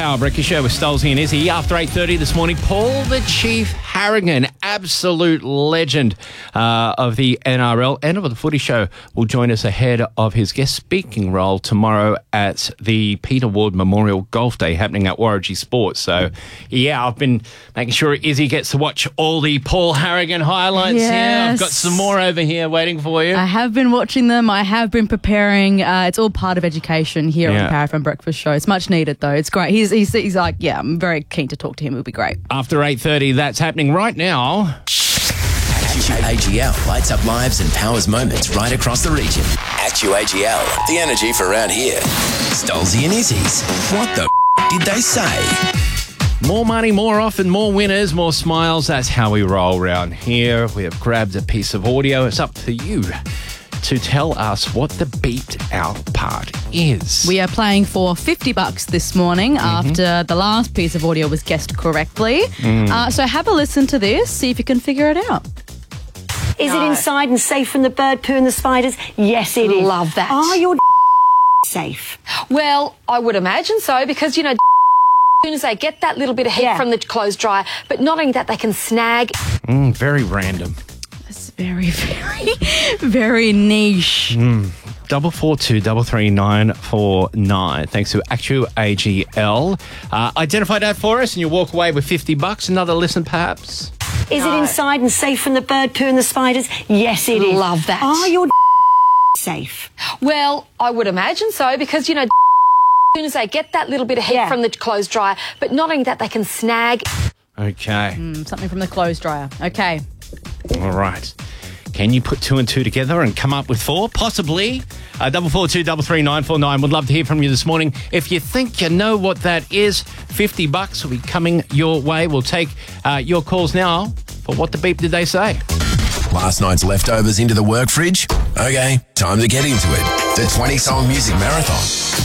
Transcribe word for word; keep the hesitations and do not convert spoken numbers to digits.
Power Breakfast Show with Stolzy and Izzy. After eight thirty this morning, Paul the Chief Harrigan, absolute legend uh, of the N R L and of the Footy Show, will join us ahead of his guest speaking role tomorrow at the Peter Ward Memorial Golf Day happening at Warragee Sports. So, yeah, I've been making sure Izzy gets to watch all the Paul Harrigan highlights yes. here. I've got some more over here waiting for you. I have been watching them. I have been preparing. Uh, it's all part of education here Yeah. on the Power F M Breakfast Show. It's much needed, though. It's great. He's, he's, he's like, yeah, I'm very keen to talk to him. It'll be great. After eight thirty, that's happening right now. Actu A G L lights up lives and powers moments right across the region. Actu A G L, the energy for around here. Stolzy and Izzy's. What the f- did they say? More money, more often, more winners, more smiles. That's how we roll around here. We have grabbed a piece of audio. It's up to you to tell us what the beeped out part is. We are playing for fifty bucks this morning mm-hmm. after the last piece of audio was guessed correctly. Mm. Uh, so have a listen to this, see if you can figure it out. Is no. it inside and safe from the bird poo and the spiders? Yes, it is. Love that. Are your safe? Well, I would imagine so because, you know, as soon as they get that little bit of heat yeah. from the clothes dryer, but not only that, they can snag. Mm, very random. That's very, very, very niche. Mm. Double four two double three nine four nine. Thanks to Actu A G L. Uh, identify that for us, and you walk away with fifty bucks. Another listen, perhaps. Is no. it inside and safe from the bird poo and the spiders? Yes, it is. Love that. Are your safe? Well, I would imagine so because, you know, as soon as they get that little bit of heat yeah. from the clothes dryer, but not only that, they can snag. Okay. Mm, something from the clothes dryer. Okay. All right. Can you put two and two together and come up with four? Possibly. Uh, double four two double three nine four nine. Would love to hear from you this morning. If you think you know what that is, fifty bucks will be coming your way. We'll take uh, your calls now for What the Beep Did They Say? Last night's leftovers into the work fridge? Okay, time to get into it. The twenty-song music marathon.